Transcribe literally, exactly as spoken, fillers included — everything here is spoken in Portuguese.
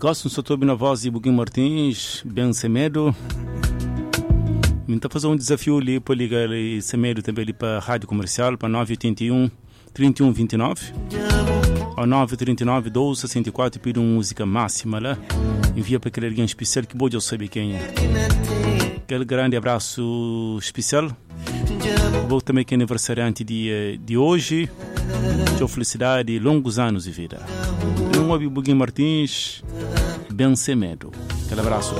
gosto de sotobe na voz de Buguim Martins, bem Semedo. Então fazer um desafio ali para ligar Semedo também ali para a rádio comercial para nove oito um, três um dois nove ou nove três nove, doze sessenta e quatro e pedir uma música máxima lá. Envia para aquele alguém especial que pode eu saber quem é. Aquele grande abraço especial. Vou também que é aniversariante de, de hoje. Tchau, felicidade e longos anos de vida. Um Buguim Martins, bem Semedo. Aquele abraço.